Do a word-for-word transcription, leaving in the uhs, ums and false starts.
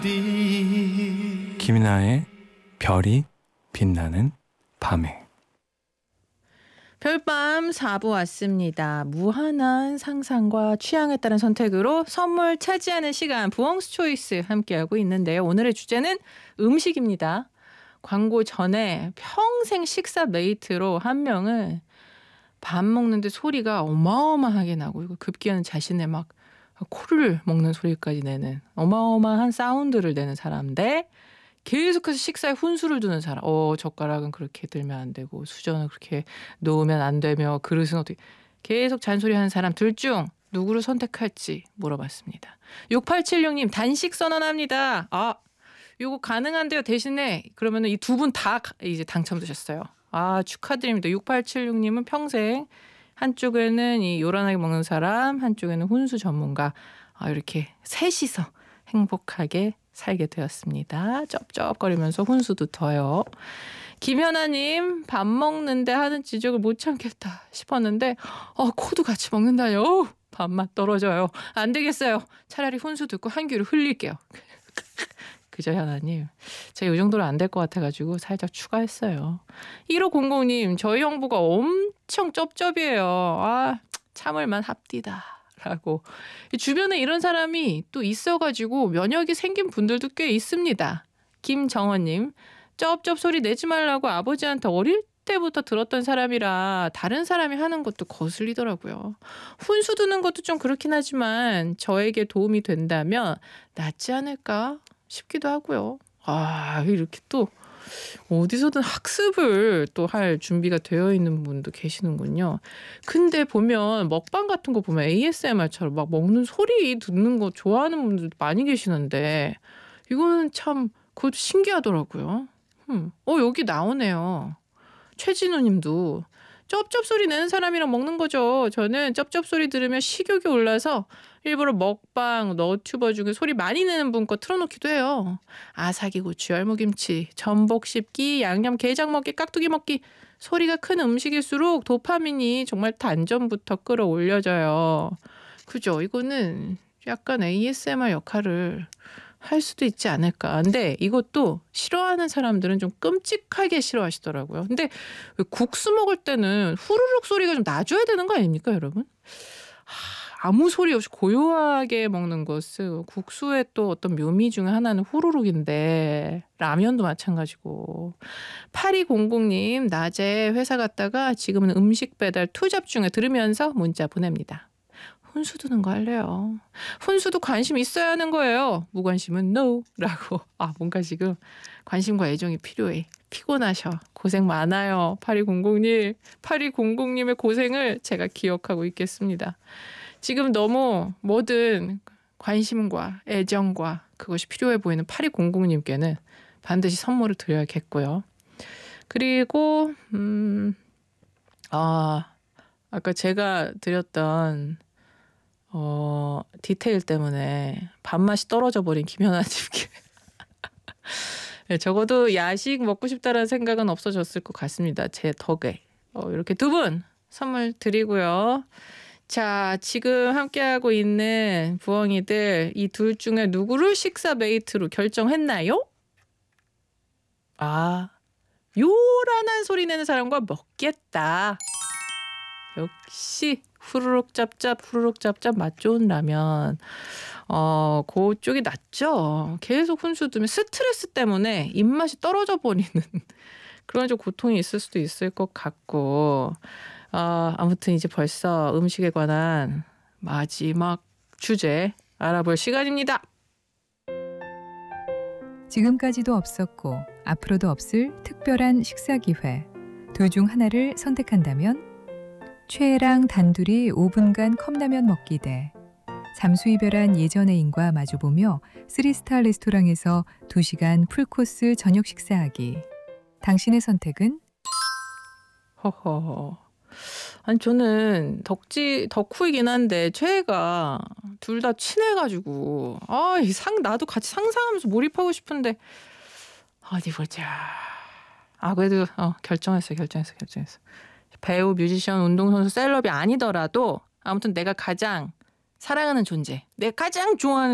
김이나의 별이 빛나는 밤에. 별밤 사 부 왔습니다. 무한한 상상과 취향에 따른 선택으로 선물 차지하는 시간, 부엉스 초이스 함께하고 있는데요. 오늘의 주제는 음식입니다. 광고 전에 평생 식사 메이트로 한 명은 밥 먹는데 소리가 어마어마하게 나고, 이거 급기야는 자신의 막 코를 먹는 소리까지 내는 어마어마한 사운드를 내는 사람 대 계속해서 식사에 훈수를 두는 사람. 어, 젓가락은 그렇게 들면 안 되고 수저는 그렇게 놓으면 안 되며 그릇은 어떻게, 계속 잔소리하는 사람 둘 중 누구를 선택할지 물어봤습니다. 육팔칠육 님 단식 선언합니다. 아, 요거 가능한데요. 대신에 그러면 이 두 분 다 이제 당첨되셨어요. 아, 축하드립니다. 육팔칠육 님은 평생 한쪽에는 이 요란하게 먹는 사람, 한쪽에는 훈수 전문가. 아, 이렇게 셋이서 행복하게 살게 되었습니다. 쩝쩝거리면서 훈수도 더요. 김현아님, 밥 먹는데 하는 지적을 못 참겠다 싶었는데 어, 코도 같이 먹는다요. 밥맛 떨어져요. 안 되겠어요. 차라리 훈수 듣고 한 귀로 흘릴게요. 그죠, 현아님? 제가 이 정도로 안 될 것 같아가지고 살짝 추가했어요. 일오공공 님, 저희 형부가 엄청 쩝쩝이에요. 아, 참을만 합디다. 라고. 주변에 이런 사람이 또 있어가지고 면역이 생긴 분들도 꽤 있습니다. 김정원님, 쩝쩝 소리 내지 말라고 아버지한테 어릴 때부터 들었던 사람이라 다른 사람이 하는 것도 거슬리더라고요. 훈수 두는 것도 좀 그렇긴 하지만 저에게 도움이 된다면 낫지 않을까 싶기도 하고요. 아, 이렇게 또 어디서든 학습을 또 할 준비가 되어 있는 분도 계시는군요. 근데 보면 먹방 같은 거 보면 에이에스엠알처럼 막 먹는 소리 듣는 거 좋아하는 분들도 많이 계시는데 이거는 참 그것도 신기하더라고요. 음. 어, 여기 나오네요. 최진우 님도 쩝쩝 소리 내는 사람이랑 먹는 거죠. 저는 쩝쩝 소리 들으면 식욕이 올라서 일부러 먹방, 너튜버 중에 소리 많이 내는 분 거 틀어놓기도 해요. 아사기고추, 열무김치, 전복 씹기, 양념 게장 먹기, 깍두기 먹기. 소리가 큰 음식일수록 도파민이 정말 단전부터 끌어올려져요. 그죠? 이거는 약간 에이에스엠알 역할을 할 수도 있지 않을까. 근데 이것도 싫어하는 사람들은 좀 끔찍하게 싫어하시더라고요. 근데 왜 국수 먹을 때는 후루룩 소리가 좀 나줘야 되는 거 아닙니까, 여러분? 하, 아무 소리 없이 고요하게 먹는 것은 국수의 또 어떤 묘미 중에 하나는 후루룩인데 라면도 마찬가지고. 팔이공공 님, 낮에 회사 갔다가 지금은 음식 배달 투잡 중에 들으면서 문자 보냅니다. 훈수 두는 거 할래요. 훈수도 관심 있어야 하는 거예요. 무관심은 no 라고. 아, 뭔가 지금 관심과 애정이 필요해. 피곤하셔. 고생 많아요. 팔이공공 님. 팔이공공 님의 고생을 제가 기억하고 있겠습니다. 지금 너무 뭐든 관심과 애정과 그것이 필요해 보이는 팔이공공 님께는 반드시 선물을 드려야겠고요. 그리고 음, 아, 아까 제가 드렸던 어, 디테일 때문에 밥맛이 떨어져 버린 김연아님께 네, 적어도 야식 먹고 싶다라는 생각은 없어졌을 것 같습니다. 제 덕에. 어, 이렇게 두 분 선물 드리고요. 자, 지금 함께하고 있는 부엉이들 이 둘 중에 누구를 식사 메이트로 결정했나요? 아, 요란한 소리 내는 사람과 먹겠다. 역시 후루룩 짭짭 후루룩 짭짭 맛 좋은 라면. 어, 그쪽이 낫죠. 계속 훈수 두면 스트레스 때문에 입맛이 떨어져 버리는 그런 좀 고통이 있을 수도 있을 것 같고. 어, 아무튼 이제 벌써 음식에 관한 마지막 주제 알아볼 시간입니다. 지금까지도 없었고 앞으로도 없을 특별한 식사 기회. 둘 중 하나를 선택한다면 최애랑 단둘이 오 분간 컵라면 먹기 대 잠수이별한 예전 애인과 마주보며 쓰리스타 레스토랑에서 두 시간 풀코스 저녁 식사하기. 당신의 선택은? 허허. 아니, 저는 덕지 덕후이긴 한데 최애가 둘 다 친해가지고 아, 이 상 나도 같이 상상하면서 몰입하고 싶은데 어디 보자. 아, 그래도 어, 결정했어, 결정했어, 결정했어. 배우, 뮤지션, 운동선수, 셀럽이 아니더라도 아무튼 내가 가장 사랑하는 존재, 내가 가장 좋아하는